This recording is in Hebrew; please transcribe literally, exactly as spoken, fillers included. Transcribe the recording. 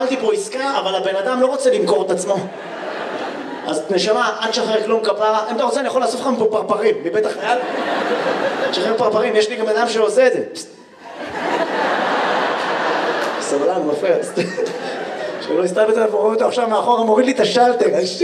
עשיתי פה עסקה, אבל הבן אדם לא רוצה למכור את עצמו. אז נשמה, אל תשחרר כלום כפרה. אם אתה רוצה, אני יכול לאסוף לך פה פרפרים, מבית החייל. תשחרר פרפרים, יש לי גם אדם שעושה את זה. סבלן, מפריע. שלא יסתלבט עליו, רואה אותו עכשיו מאחורה, מוריד לי את השלטר.